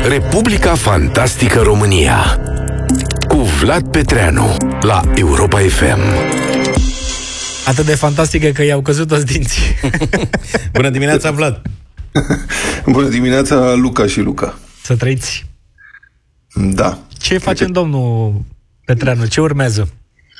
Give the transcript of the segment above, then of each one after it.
Republica Fantastică România cu Vlad Petreanu la Europa FM. Atât de fantastică că i-au căzut toți dinții. Bună dimineața, Vlad! Bună dimineața, Luca și Luca. Să trăiți. Da. Ce facem, domnul Petreanu? Ce urmează?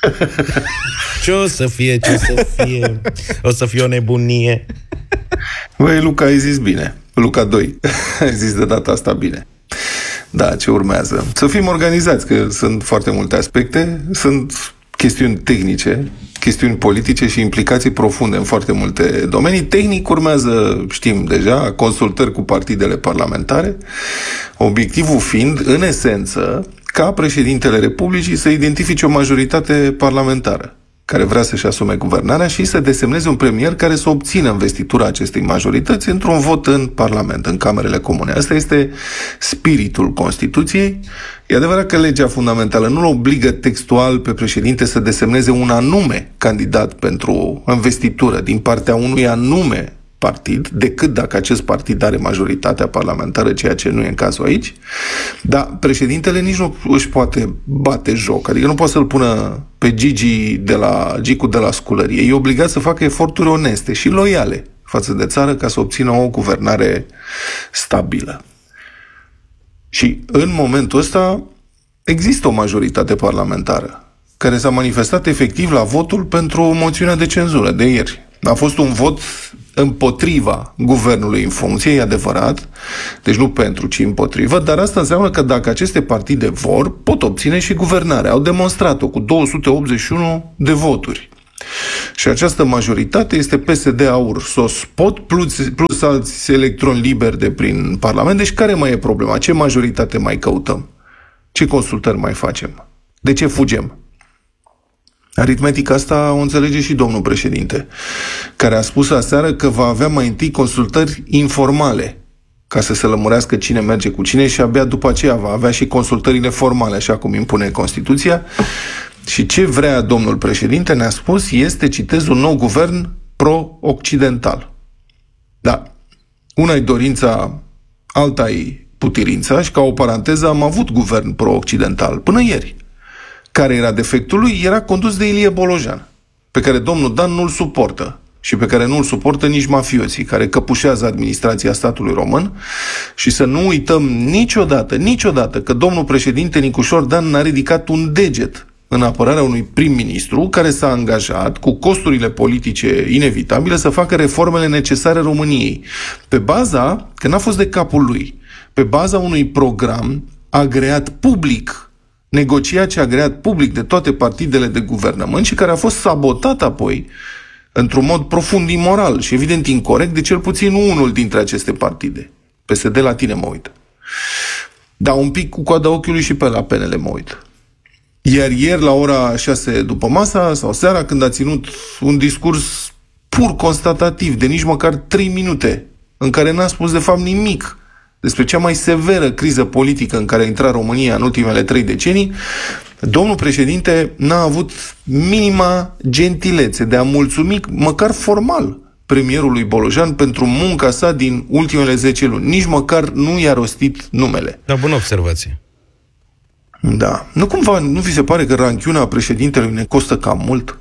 Ce o să fie, ce o să fie? O să fie o nebunie. Băi, Luca, ai zis bine. Luca 2. Ai zis de data asta bine. Da, ce urmează? Să fim organizați, că sunt foarte multe aspecte, sunt chestiuni tehnice, chestiuni politice și implicații profunde în foarte multe domenii. Tehnic urmează, știm deja, consultări cu partidele parlamentare, obiectivul fiind, în esență, ca președintele Republicii să identifice o majoritate parlamentară care vrea să-și asume guvernarea și să desemneze un premier care să obțină investitura acestei majorități într-un vot în Parlament, în Camerele Comune. Asta este spiritul Constituției. E adevărat că legea fundamentală nu-l obligă textual pe președinte să desemneze un anume candidat pentru investitură din partea unui anume partid, decât dacă acest partid are majoritatea parlamentară, ceea ce nu e în cazul aici. Dar președintele nici nu își poate bate joc, adică nu poate să-l pună pe Gicu de la sculărie. E obligat să facă eforturi oneste și loiale față de țară ca să obțină o guvernare stabilă. Și în momentul ăsta există o majoritate parlamentară care s-a manifestat efectiv la votul pentru moțiunea de cenzură de ieri. A fost un vot împotriva guvernului în funcție, e adevărat, deci nu pentru, ci împotrivă, dar asta înseamnă că dacă aceste partide vor, pot obține și guvernarea. Au demonstrat-o cu 281 de voturi. Și această majoritate este PSD, AUR, SOS, POT, plus alți electroni liberi de prin Parlament. Deci care mai e problema? Ce majoritate mai căutăm? Ce consultări mai facem? De ce fugem? Aritmetica asta o înțelege și domnul președinte, care a spus aseară că va avea mai întâi consultări informale ca să se lămurească cine merge cu cine și abia după aceea va avea și consultările formale, așa cum impune Constituția. Și ce vrea domnul președinte, ne-a spus, este, citez, un nou guvern pro-occidental. Da, una-i dorința, alta-i putirința și ca o paranteză am avut guvern pro-occidental până ieri. Care era defectul lui? Era condus de Ilie Bolojan, pe care domnul Dan nu-l suportă și pe care nu-l suportă nici mafioții care căpușează administrația statului român. Și să nu uităm niciodată că domnul președinte Nicușor Dan n-a ridicat un deget în apărarea unui prim-ministru care s-a angajat cu costurile politice inevitabile să facă reformele necesare României, pe baza, că n-a fost de capul lui, pe baza unui program agreat public, negociat și agreat public de toate partidele de guvernământ și care a fost sabotat apoi într-un mod profund imoral și evident incorect de cel puțin unul dintre aceste partide. PSD, la tine mă uit. Dar un pic cu coada ochiului și pe la PNL mă uit. Iar ieri la ora 6 după masa sau seara, când a ținut un discurs pur constatativ de nici măcar 3 minute, în care n-a spus de fapt nimic despre cea mai severă criză politică în care a intrat România în ultimele 3 decenii, domnul președinte n-a avut minima gentilețe de a mulțumi, măcar formal, premierului Bolojan pentru munca sa din ultimele 10 luni. Nici măcar nu i-a rostit numele. Da, bună observație. Da. Nu vi se pare că ranchiuna președintelui ne costă cam mult?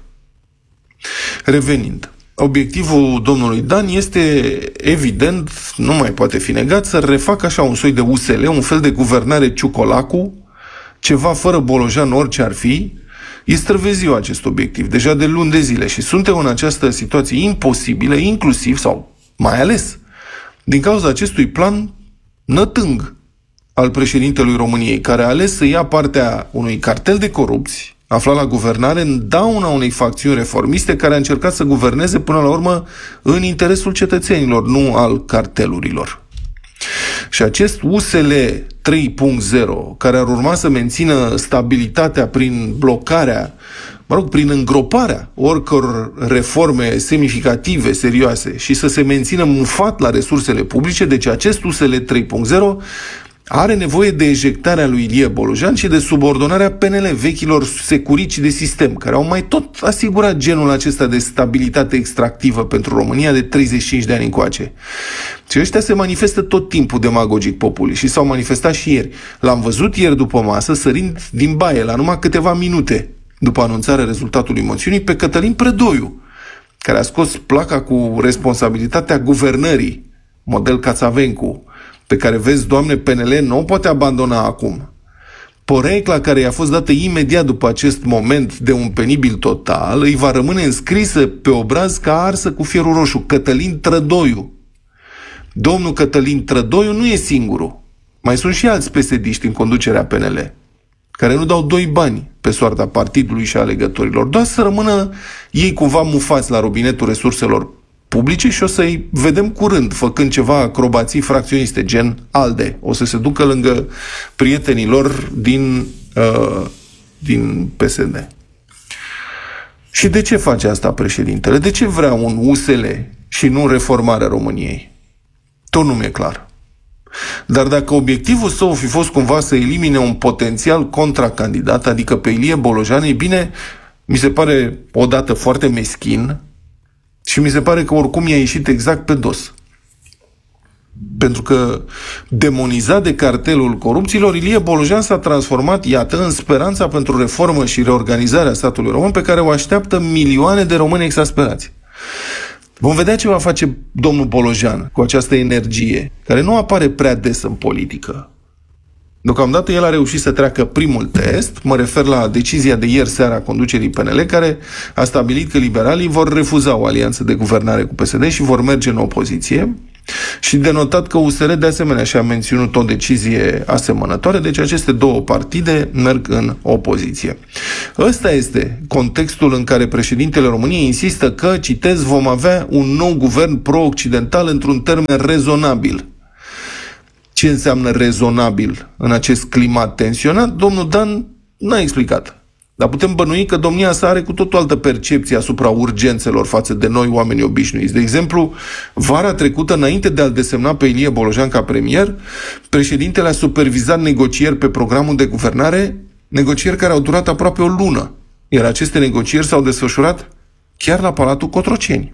Revenind. Obiectivul domnului Dan este, evident, nu mai poate fi negat, să refacă așa un soi de USL, un fel de guvernare ciucolacu, ceva fără Bolojan, orice ar fi. E străveziu acest obiectiv, deja de luni de zile și suntem în această situație imposibilă, inclusiv, sau mai ales, din cauza acestui plan nătâng al președintelui României, care a ales să ia partea unui cartel de corupți aflat la guvernare în dauna unei facțiuni reformiste care a încercat să guverneze până la urmă în interesul cetățenilor, nu al cartelurilor. Și acest USL 3.0, care ar urma să mențină stabilitatea prin blocarea, prin îngroparea oricor reforme semnificative, serioase și să se mențină mufat la resursele publice, deci acest USL 3.0 are nevoie de ejectarea lui Ilie Bolojan și de subordonarea PNL, vechilor securici de sistem, care au mai tot asigurat genul acesta de stabilitate extractivă pentru România de 35 de ani încoace. Și ăștia se manifestă tot timpul demagogic populist și s-au manifestat și ieri. L-am văzut ieri după masă sărind din baie la numai câteva minute după anunțarea rezultatului moțiunii pe Cătălin Predoiu, care a scos placa cu responsabilitatea guvernării, model Cațavencu, pe care, vezi, Doamne, PNL nu o poate abandona acum. Porecla care i-a fost dată imediat după acest moment de un penibil total îi va rămâne înscrisă pe obraz ca arsă cu fierul roșu: Cătălin Trădoiu. Domnul Cătălin Trădoiu nu e singurul. Mai sunt și alți PSD-ști în conducerea PNL, care nu dau doi bani pe soarta partidului și a alegătorilor, doar să rămână ei cumva mufați la robinetul resurselor publice și o să-i vedem curând făcând ceva acrobații fracționiste, gen ALDE. O să se ducă lângă prietenii lor din PSD. Și de ce face asta președintele? De ce vrea un USL și nu reformarea României? Tot nu mi-e clar. Dar dacă obiectivul său fi fost cumva să elimine un potențial contracandidat, adică pe Ilie Bolojan, e bine, mi se pare odată foarte meschin și mi se pare că oricum i-a ieșit exact pe dos. Pentru că, demonizat de cartelul corupților, Ilie Bolojan s-a transformat, iată, în speranța pentru reformă și reorganizarea statului român pe care o așteaptă milioane de români exasperați. Vom vedea ce va face domnul Bolojan cu această energie, care nu apare prea des în politică. Deocamdată el a reușit să treacă primul test, mă refer la decizia de ieri seara a conducerii PNL, care a stabilit că liberalii vor refuza o alianță de guvernare cu PSD și vor merge în opoziție. Și de notat că USR de asemenea și-a menținut o decizie asemănătoare, deci aceste două partide merg în opoziție. Ăsta este contextul în care președintele României insistă că, citez, vom avea un nou guvern pro-occidental într-un termen rezonabil. Ce înseamnă rezonabil în acest climat tensionat? Domnul Dan n-a explicat. Dar putem bănui că domnia sa are cu totul altă percepție asupra urgențelor față de noi, oamenii obișnuiți. De exemplu, vara trecută, înainte de a-l desemna pe Ilie Bolojan ca premier, președintele a supervizat negocieri pe programul de guvernare, negocieri care au durat aproape o lună. Iar aceste negocieri s-au desfășurat chiar la Palatul Cotroceni.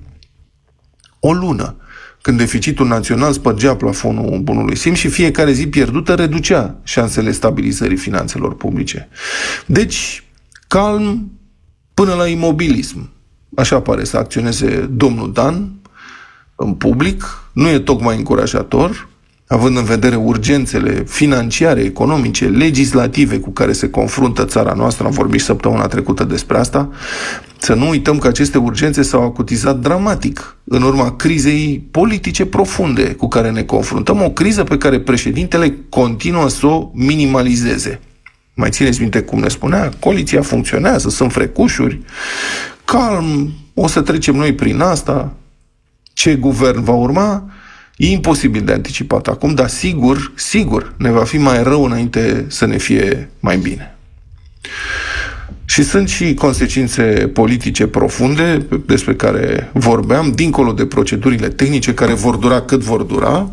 O lună, când deficitul național spărgea plafonul bunului simț și fiecare zi pierdută reducea șansele stabilizării finanțelor publice. Deci, calm până la imobilism. Așa pare să acționeze domnul Dan în public. Nu e tocmai încurajator, având în vedere urgențele financiare, economice, legislative cu care se confruntă țara noastră. Am vorbit săptămâna trecută despre asta. Să nu uităm că aceste urgențe s-au acutizat dramatic în urma crizei politice profunde cu care ne confruntăm, o criză pe care președintele continuă să o minimalizeze. Mai țineți minte cum ne spunea? Coaliția funcționează, sunt frecușuri, calm, o să trecem noi prin asta. Ce guvern va urma? E imposibil de anticipat acum, dar sigur, ne va fi mai rău înainte să ne fie mai bine. Și sunt și consecințe politice profunde despre care vorbeam, dincolo de procedurile tehnice care vor dura cât vor dura,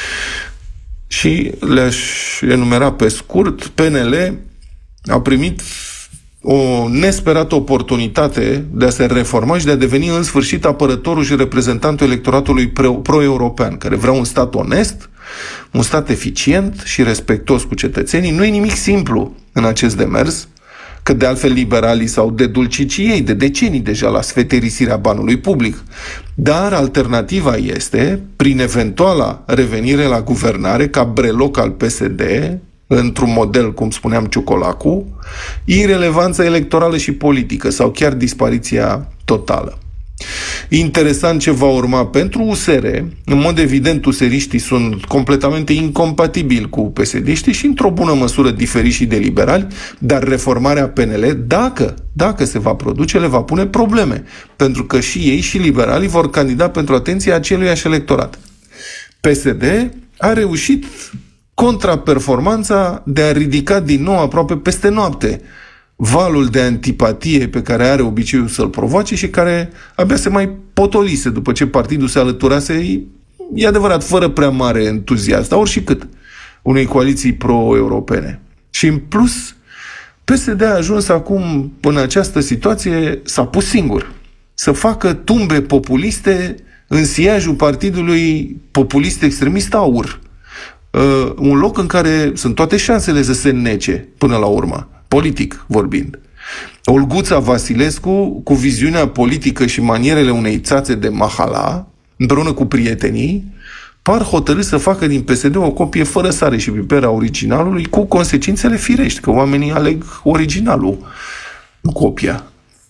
și le-aș enumera pe scurt. PNL a primit o nesperată oportunitate de a se reforma și de a deveni în sfârșit apărătorul și reprezentantul electoratului pro-european, care vrea un stat onest, un stat eficient și respectuos cu cetățenii. Nu e nimic simplu în acest demers, că de altfel liberalii s-au dedulcit și ei de decenii deja la sfeterisirea banului public. Dar alternativa este, prin eventuala revenire la guvernare ca breloc al PSD, într-un model, cum spuneam, Ciucolacu, irelevanța electorală și politică sau chiar dispariția totală. Interesant ce va urma pentru USR. În mod evident, useriștii sunt completamente incompatibili cu PSD-știi și într-o bună măsură diferiți și de liberali, dar reformarea PNL, dacă se va produce, le va pune probleme, pentru că și ei și liberalii vor candida pentru atenția aceluiași electorat. PSD a reușit contraperformanța de a ridica din nou aproape peste noapte valul de antipatie pe care are obiceiul să-l provoace și care abia se mai potolise după ce partidul se alăturase, e adevărat, fără prea mare entuziasm, dar oricât, unei coaliții pro-europene. Și în plus, PSD a ajuns acum în această situație, s-a pus singur să facă tumbe populiste în siajul partidului populist extremist AUR. Un loc în care sunt toate șansele să se înnece până la urmă, politic vorbind. Olguța Vasilescu, cu viziunea politică și manierele unei țațe de mahala, împreună cu prietenii, par hotărât să facă din PSD o copie fără sare și piper a originalului, cu consecințele firești, că oamenii aleg originalul, nu copia.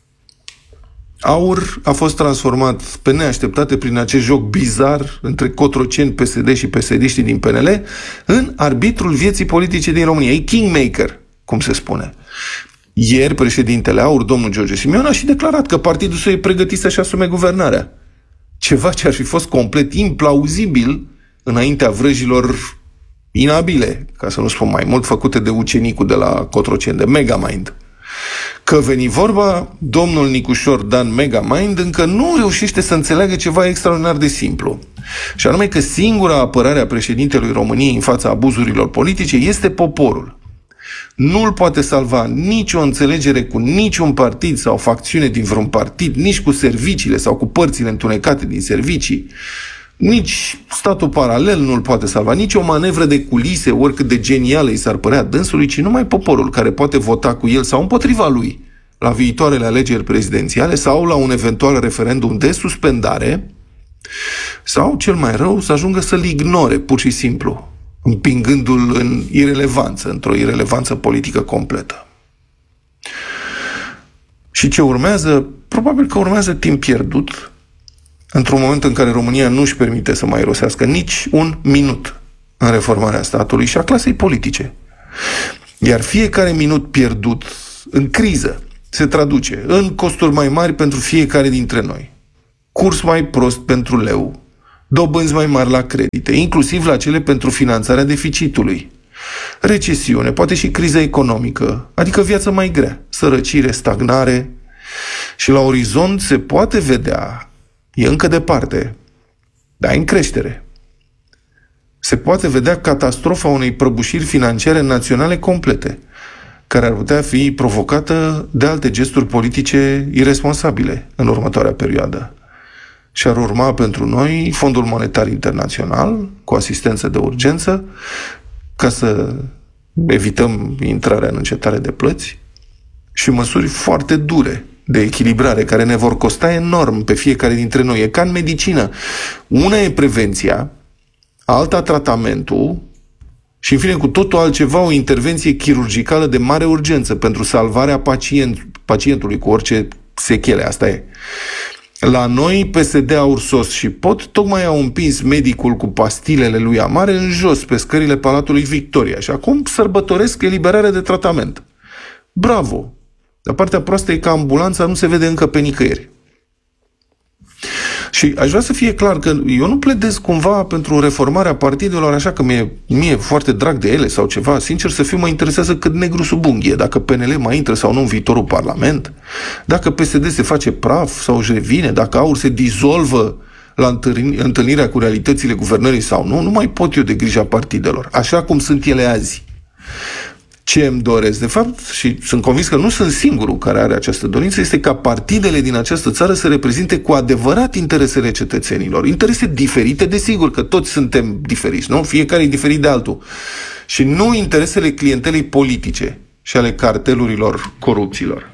AUR a fost transformat pe neașteptate prin acest joc bizar între Cotroceni, PSD și PSD-știi din PNL în arbitrul vieții politice din România. E kingmaker, cum se spune. Ieri, președintele AUR, domnul George Simion, a și declarat că partidul său e pregătit să-și asume guvernarea. Ceva ce ar fi fost complet implauzibil înaintea vrăjilor inabile, ca să nu spun mai mult, făcute de ucenicul de la Cotroceni, de Megamind. Că veni vorba, domnul Nicușor Dan Megamind încă nu reușește să înțeleagă ceva extraordinar de simplu. Și anume că singura apărare a președintelui României în fața abuzurilor politice este poporul. Nu îl poate salva nicio înțelegere cu niciun partid sau facțiune din vreun partid, nici cu serviciile sau cu părțile întunecate din servicii. Nici statul paralel nu îl poate salva, nici o manevră de culise, oricât de genială îi s-ar părea dânsului, ci numai poporul care poate vota cu el sau împotriva lui la viitoarele alegeri prezidențiale sau la un eventual referendum de suspendare sau, cel mai rău, să ajungă să-l ignore, pur și simplu, împingându-l în irelevanță, într-o irelevanță politică completă. Și ce urmează? Probabil că urmează timp pierdut, într-un moment în care România nu își permite să mai irosească nici un minut în reformarea statului și a clasei politice. Iar fiecare minut pierdut în criză se traduce în costuri mai mari pentru fiecare dintre noi, curs mai prost pentru leu, dobânzi mai mari la credite, inclusiv la cele pentru finanțarea deficitului, recesiune, poate și criză economică, adică viață mai grea, sărăcire, stagnare și la orizont se poate vedea, e încă departe, dar în creștere, se poate vedea catastrofa unei prăbușiri financiare naționale complete, care ar putea fi provocată de alte gesturi politice irresponsabile în următoarea perioadă. Și ar urma pentru noi Fondul Monetar Internațional cu asistență de urgență ca să evităm intrarea în încetare de plăți și măsuri foarte dure de echilibrare care ne vor costa enorm pe fiecare dintre noi. E ca în medicină. Una e prevenția, alta tratamentul și, în fine, cu totul altceva, o intervenție chirurgicală de mare urgență pentru salvarea pacientului cu orice sechele. Asta e. La noi, PSD, AUR, SOS și POT tocmai au împins medicul cu pastilele lui amare în jos, pe scările Palatului Victoria, și acum sărbătoresc eliberarea de tratament. Bravo! Dar partea proastă e că ambulanța nu se vede încă pe nicăieri. Și aș vrea să fie clar că eu nu pledez cumva pentru reformarea partidelor, așa că mie foarte drag de ele sau ceva. Sincer să fiu, mă interesează cât negru sub unghie, dacă PNL mai intră sau nu în viitorul Parlament, dacă PSD se face praf sau își revine, dacă AUR se dizolvă la întâlnirea cu realitățile guvernării sau nu. Nu mai pot eu de grija partidelor, așa cum sunt ele azi. Ce îmi doresc, de fapt, și sunt convins că nu sunt singurul care are această dorință, este ca partidele din această țară să reprezinte cu adevărat interesele cetățenilor. Interese diferite, desigur, că toți suntem diferiți, nu? Fiecare e diferit de altul. Și nu interesele clientelei politice și ale cartelurilor corupților.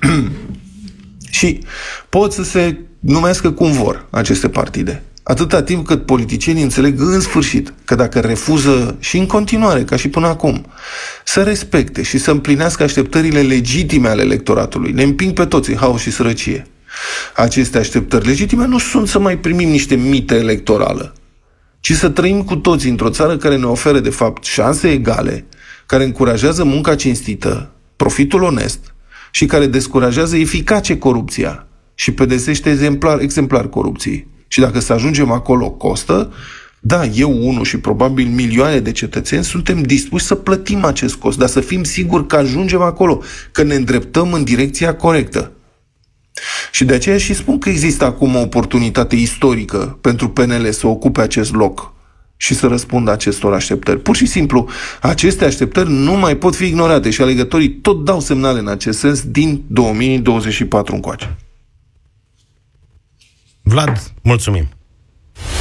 Și pot să se numească cum vor aceste partide. Atâta timp cât politicienii înțeleg în sfârșit că dacă refuză și în continuare, ca și până acum, să respecte și să împlinească așteptările legitime ale electoratului, ne împing pe toți în haos și sărăcie. Aceste așteptări legitime nu sunt să mai primim niște mită electorală, ci să trăim cu toții într-o țară care ne oferă, de fapt, șanse egale, care încurajează munca cinstită, profitul onest și care descurajează eficace corupția și pedepsește exemplar corupției. Și dacă să ajungem acolo costă, da, eu unul și probabil milioane de cetățeni suntem dispuși să plătim acest cost, dar să fim siguri că ajungem acolo, că ne îndreptăm în direcția corectă. Și de aceea și spun că există acum o oportunitate istorică pentru PNL să ocupe acest loc și să răspundă acestor așteptări. Pur și simplu, aceste așteptări nu mai pot fi ignorate și alegătorii tot dau semnale în acest sens din 2024 încoace. Vlad, mulțumim!